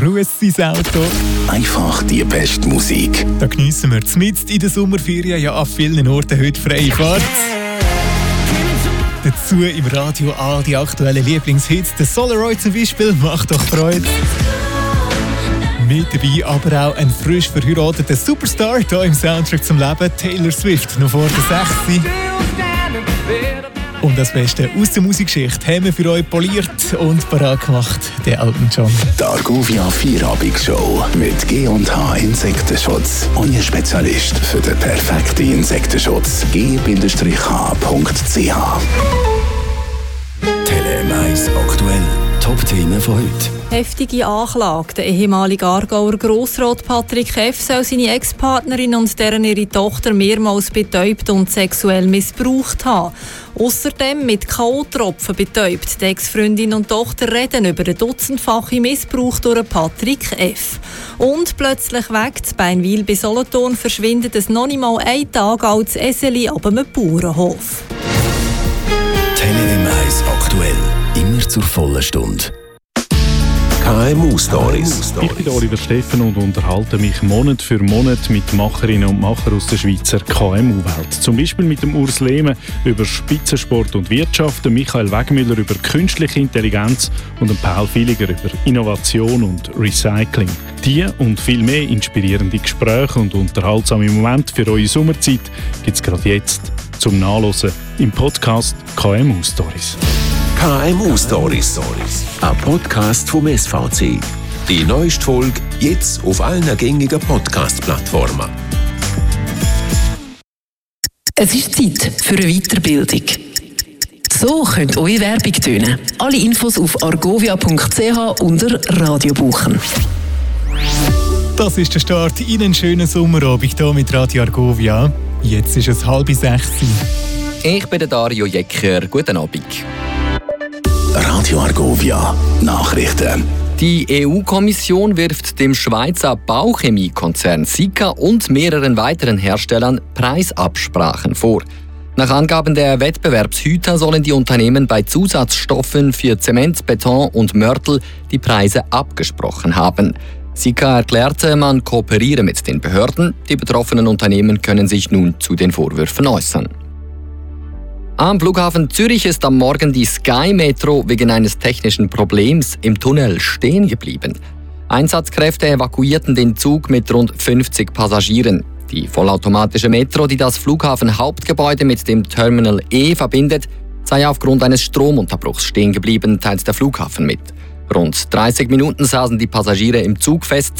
Ruhe sein Auto. Einfach die beste Musik. Da geniessen wir mitten in der Sommerferien ja an vielen Orten heute freie Fahrt. Dazu im Radio all die aktuellen Lieblingshits. Der Solaroid zum Beispiel macht doch Freude. Mit dabei aber auch ein frisch verheirateter Superstar hier im Soundtrack zum Leben, Taylor Swift, noch vor der 6. Und das Beste aus der Musikgeschichte haben wir für euch poliert und parat gemacht, den Elton John. Die Argovia Vierabigshow mit G&H Insektenschutz. Euer Spezialist für den perfekten Insektenschutz. g-h.ch Telemais aktuell. Top-Themen von heute. Heftige Anklage. Der ehemalige Aargauer Grossrat Patrick F. soll seine Ex-Partnerin und deren ihre Tochter mehrmals betäubt und sexuell missbraucht haben. Außerdem mit K.O.-Tropfen betäubt. Die Ex-Freundin und Tochter reden über den dutzendfachen Missbrauch durch Patrick F. Und plötzlich weg, in Beinwil bei Solothurn verschwindet es noch nicht mal einen Tag altes Eseli ab einem Bauernhof. Telemais aktuell. Immer zur vollen Stunde. KMU-Stories. Ich bin Oliver Steffen und unterhalte mich Monat für Monat mit Macherinnen und Machern aus der Schweizer KMU-Welt. Zum Beispiel mit dem Urs Lehmann über Spitzensport und Wirtschaft, Michael Wegmüller über künstliche Intelligenz und Paul Villiger über Innovation und Recycling. Die und viel mehr inspirierende Gespräche und unterhaltsame Momente für eure Sommerzeit gibt es gerade jetzt zum Nachhören im Podcast KMU-Stories. KMU-Stories. Ein Podcast vom SVC. Die neueste Folge jetzt auf allen gängigen Podcast-Plattformen. Es ist Zeit für eine Weiterbildung. So könnt eure Werbung tönen. Alle Infos auf argovia.ch unter Radio buchen. Das ist der Start in einen schönen Sommerabend hier mit Radio Argovia. Jetzt ist es 5:30. Ich bin der Dario Jecker. Guten Abend. Radio Argovia. Nachrichten. Die EU-Kommission wirft dem Schweizer Bauchemiekonzern Sika und mehreren weiteren Herstellern Preisabsprachen vor. Nach Angaben der Wettbewerbshüter sollen die Unternehmen bei Zusatzstoffen für Zement, Beton und Mörtel die Preise abgesprochen haben. Sika erklärte, man kooperiere mit den Behörden. Die betroffenen Unternehmen können sich nun zu den Vorwürfen äußern. Am Flughafen Zürich ist am Morgen die Sky Metro wegen eines technischen Problems im Tunnel stehen geblieben. Einsatzkräfte evakuierten den Zug mit rund 50 Passagieren. Die vollautomatische Metro, die das Flughafenhauptgebäude mit dem Terminal E verbindet, sei aufgrund eines Stromunterbruchs stehen geblieben, teilt der Flughafen mit. Rund 30 Minuten saßen die Passagiere im Zug fest,